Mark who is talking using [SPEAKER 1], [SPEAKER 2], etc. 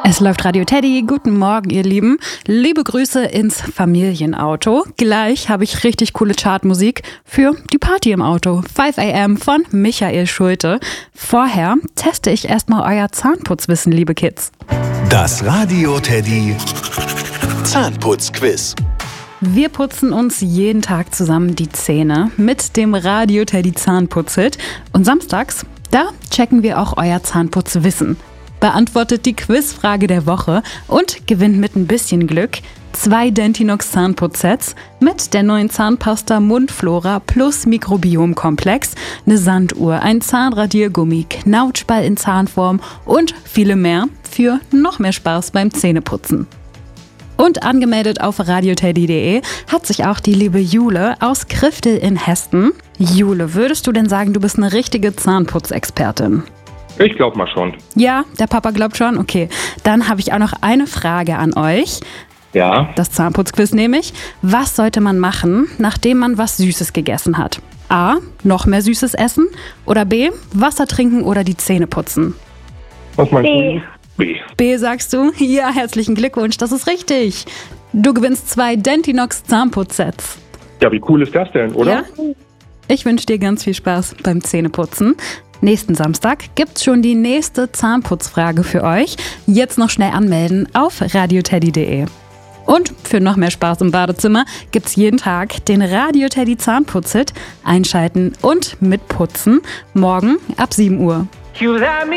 [SPEAKER 1] Es läuft Radio Teddy. Guten Morgen, ihr Lieben. Liebe Grüße ins Familienauto. Gleich habe ich richtig coole Chartmusik für die Party im Auto. 5 AM von Michael Schulte. Vorher teste ich erstmal euer Zahnputzwissen, liebe Kids.
[SPEAKER 2] Das Radio Teddy Zahnputzquiz.
[SPEAKER 1] Wir putzen uns jeden Tag zusammen die Zähne mit dem Radio Teddy Zahnputzhit. Und samstags, da checken wir auch euer Zahnputzwissen. Beantwortet die Quizfrage der Woche und gewinnt mit ein bisschen Glück 2 Dentinox Zahnputzsets mit der neuen Zahnpasta Mundflora plus Mikrobiomkomplex, eine Sanduhr, ein Zahnradiergummi, Knautschball in Zahnform und viele mehr für noch mehr Spaß beim Zähneputzen. Und angemeldet auf radioteddy.de hat sich auch die liebe Jule aus Kriftel in Hessen. Jule, würdest du denn sagen, du bist eine richtige Zahnputzexpertin?
[SPEAKER 3] Ich glaube mal schon.
[SPEAKER 1] Ja, der Papa glaubt schon? Okay. Dann habe ich auch noch eine Frage an euch.
[SPEAKER 3] Ja.
[SPEAKER 1] Das Zahnputzquiz nämlich. Was sollte man machen, nachdem man was Süßes gegessen hat? A. Noch mehr Süßes essen? Oder B. Wasser trinken oder die Zähne putzen?
[SPEAKER 3] Was meinst
[SPEAKER 4] B.
[SPEAKER 3] du? B.
[SPEAKER 1] B sagst du? Ja, herzlichen Glückwunsch, das ist richtig. Du gewinnst 2 Dentinox Zahnputzsets.
[SPEAKER 3] Ja, wie cool ist das denn, oder?
[SPEAKER 1] Ja? Ich wünsche dir ganz viel Spaß beim Zähneputzen. Nächsten Samstag gibt's schon die nächste Zahnputzfrage für euch. Jetzt noch schnell anmelden auf radioteddy.de. Und für noch mehr Spaß im Badezimmer gibt's jeden Tag den Radio Teddy Zahnputzhit. Einschalten und mitputzen. Morgen ab 7 Uhr.